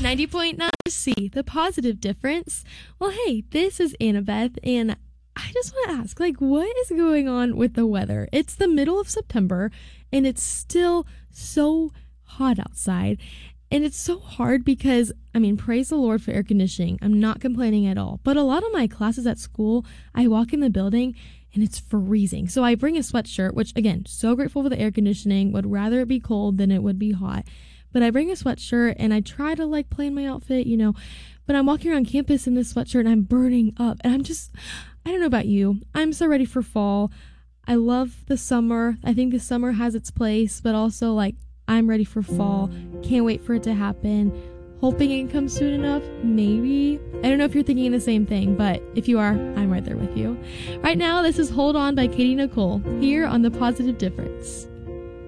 90.9 C, the positive difference. Well, hey, this is Annabeth, and I just want to ask, what is going on with the weather? It's the middle of September, and it's still so hot outside. And it's so hard because, praise the Lord for air conditioning. I'm not complaining at all. But a lot of my classes at school, I walk in the building and it's freezing. So I bring a sweatshirt, which, again, so grateful for the air conditioning. Would rather it be cold than it would be hot. But I bring a sweatshirt and I try to plan my outfit, But I'm walking around campus in this sweatshirt and I'm burning up. And I don't know about you. I'm so ready for fall. I love the summer. I think the summer has its place, but also I'm ready for fall. Can't wait for it to happen. Hoping it can come soon enough. Maybe. I don't know if you're thinking the same thing, but if you are, I'm right there with you. Right now, this is Hold On by Katie Nicole here on The Positive Difference.